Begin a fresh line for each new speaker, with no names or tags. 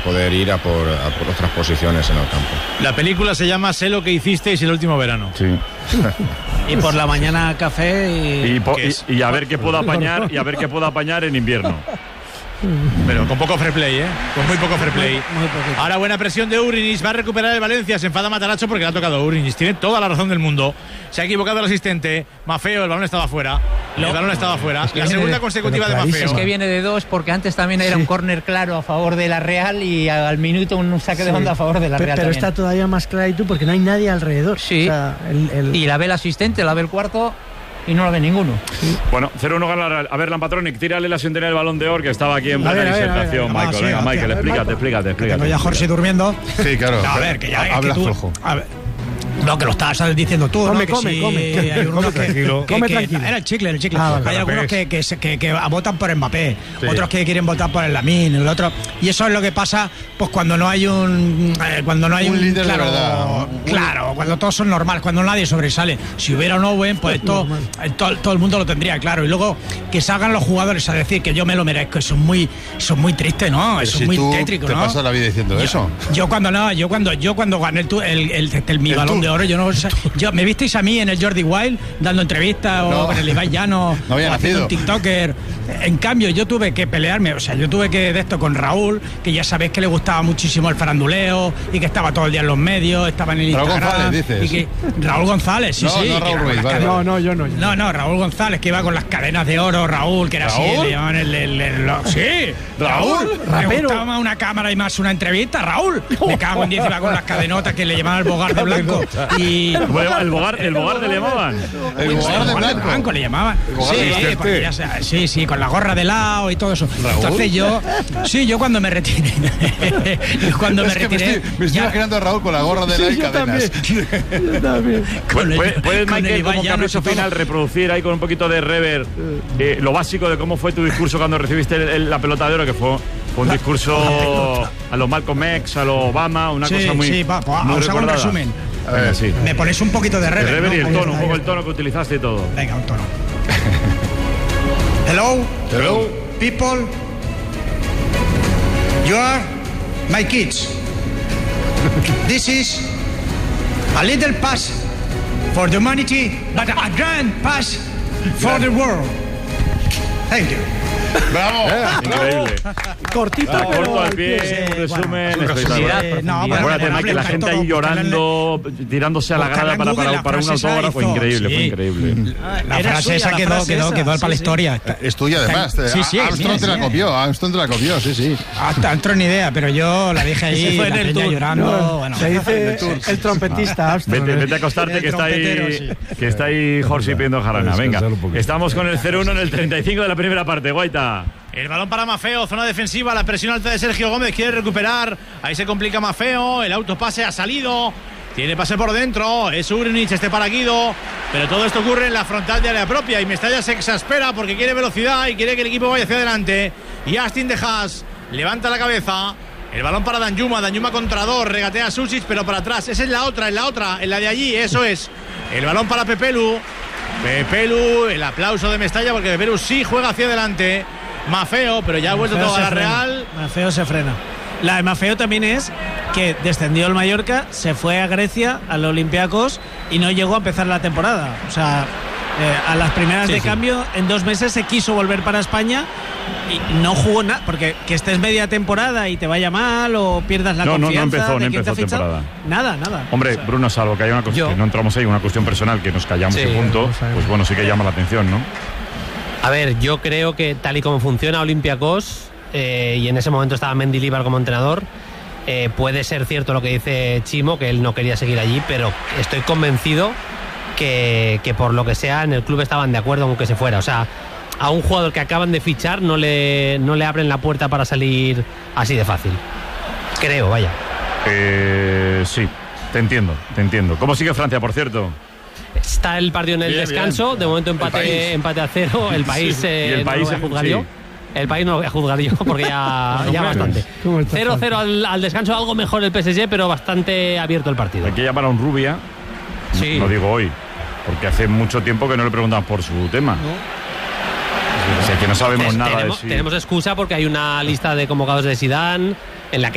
poder ir a por otras posiciones en el campo.
La película se llama Sé lo que hicisteis el último verano.
Sí.
Y por la mañana café
y a ver qué puedo apañar en invierno.
Pero con poco fair play, con muy poco fair play. Ahora buena presión de Urinis, va a recuperar el Valencia, se enfada Matarazzo porque le ha tocado Urinis, tiene toda la razón del mundo. Se ha equivocado el asistente, Maffeo, el balón estaba fuera. La segunda consecutiva de Maffeo.
Es que viene de dos, porque antes también era un córner claro a favor de la Real y al minuto un saque de banda a favor de la Real.
Pero
también
está todavía más clarito porque no hay nadie alrededor.
Sí.
O sea,
y la ve el asistente, la ve el cuarto y no la ve ninguno.
Sí. Bueno, 0-1 gana la Real. A ver, Lampatronic, tírale la sintonía del Balón de Oro, que estaba aquí en plena disertación. Michael, venga, Michael, explícate.
Tengo ya Jorge durmiendo.
Sí, claro.
No, a ver, que ya
habla
que tú,
flojo.
A ver. No, que lo estabas diciendo tú,
come,
¿no?
come.
Hay unos
tranquilo. Come tranquilo.
Era el chicle.
Vale.
Hay algunos que votan por Mbappé, otros que quieren votar por el Lamine, el otro. Y eso es lo que pasa, pues cuando no hay un
líder
claro,
de verdad.
Claro, cuando todos son normales, cuando nadie sobresale. Si hubiera un Owen, pues todo el mundo lo tendría claro. Y luego que salgan los jugadores a decir que yo me lo merezco, eso es muy triste, ¿no? Eso es muy tétrico, ¿no?
¿Te pasas la vida diciendo eso?
Yo cuando gané mi Balón de Oro, yo me visteis a mí en el Jordi Wild dando entrevistas o en el Ibai Llano
no había
haciendo un TikToker. En cambio yo tuve que pelearme, de esto con Raúl, que ya sabéis que le gustaba muchísimo el faranduleo y que estaba todo el día en los medios, estaba en el Instagram.
Raúl González, dices.
Raúl González, sí.
No Raúl Ruiz, vale.
No, yo no.
No, Raúl González, que iba con las cadenas de oro, Raúl, que era así, el león, sí. Raúl, me gustaba más una cámara y más una entrevista, Raúl. Me cago en 10, iba con las cadenotas que le llamaban el bogar de blanco. Y
bueno, el bogar le llamaban.
El bogar de blanco
le llamaban. Sí, con la gorra de lado y todo eso.
¿Raúl?
Entonces yo cuando me retiré.
Me estoy imaginando a Raúl con la gorra de lado y cadenas.
Yo también.
¿Puedes, Michael, como capricho final, reproducir ahí con un poquito de reverb lo básico de cómo fue tu discurso cuando recibiste la pelota de oro, que fue un discurso a los Malcolm X, a los Obama, una cosa muy
vamos a hacer un resumen.
A ver, sí.
Me pones un poquito de reverb.
El reverb y el tono, un poco el tono que utilizaste y todo.
Venga, un tono. Hello, people. You are my kids. This is a little pass for the humanity, but a grand pass for the world. Thank you.
¡Bravo!
Increíble.
Cortito,
corto al pie, un resumen espectacular. Acuérdate, Mike, la gente ahí llorando, tirándose a la grada para un autógrafo. Increíble.
La frase esa quedó para la historia.
Es tuya, además.
Sí,
Armstrong te la copió, sí.
Armstrong ni idea, pero yo la dije ahí,
fue en el tour
llorando. Bueno,
se dice el trompetista Armstrong.
Vete a acostarte, que está ahí Jorge pidiendo jarana. Venga, estamos con el 0-1 en el 35 de la primera parte, Guaita.
El balón para Maffeo, zona defensiva, la presión alta de Sergio Gómez, quiere recuperar, ahí se complica Maffeo, el autopase ha salido, tiene pase por dentro, es Urinis, para Guido, pero todo esto ocurre en la frontal de área propia y Mestalla se exaspera porque quiere velocidad y quiere que el equipo vaya hacia adelante, y Astin de Haas levanta la cabeza, el balón para Danjuma contra dos, regatea a Susic pero para atrás, esa es la otra, en la de allí, eso es, el balón para Pepelu, el aplauso de Mestalla porque Pepelu sí juega hacia adelante. Maffeo, pero ya ha vuelto todo a la Real.
Maffeo se frena. La de Maffeo también es que descendió el Mallorca, se fue a Grecia, al Olympiacos y no llegó a empezar la temporada. O sea, a las primeras de cambio, en 2 meses se quiso volver para España y no jugó nada, porque que estés media temporada y te vaya mal o pierdas la confianza.
No empezó temporada.
Nada.
Hombre, Bruno, salvo que haya una cuestión, no entramos ahí, una cuestión personal que nos callamos y punto, pues bueno, sí que llama la atención, ¿no?
A ver, yo creo que tal y como funciona Olympiacos, y en ese momento estaba Mendilibar como entrenador, puede ser cierto lo que dice Chimo, que él no quería seguir allí, pero estoy convencido que por lo que sea en el club estaban de acuerdo con que se fuera. O sea, a un jugador que acaban de fichar no le abren la puerta para salir así de fácil. Creo, vaya.
Sí, te entiendo. ¿Cómo sigue Francia, por cierto?
Está el partido en el descanso, de momento empate a 0. El país,
el país
no lo voy a juzgar yo. El país no lo voy a juzgar yo porque ya bastante. 0-0 al descanso, algo mejor el PSG, pero bastante abierto el partido.
Hay que llamar a un Rubia, no digo hoy, porque hace mucho tiempo que no le preguntan por su tema. O sea, que no sabemos nada de si...
Tenemos excusa porque hay una lista de convocados de Zidane en la que